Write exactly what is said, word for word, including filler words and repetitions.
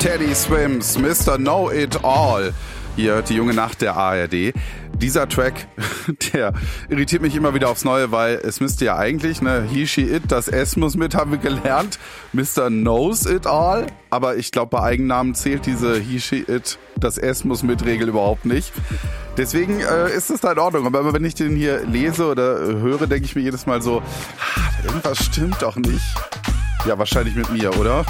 Teddy Swims, Mister Know-It-All. Hier die junge Nacht der A R D. Dieser Track, der irritiert mich immer wieder aufs Neue, weil es müsste ja eigentlich, ne, he, she, it, das S muss mit, haben wir gelernt. Mister Knows It All. Aber ich glaube, bei Eigennamen zählt diese he, she, it, das S muss mit Regel überhaupt nicht. Deswegen äh, ist es da in Ordnung. Aber wenn ich den hier lese oder äh, höre, denke ich mir jedes Mal so, ah, irgendwas stimmt doch nicht. Ja, wahrscheinlich mit mir, oder?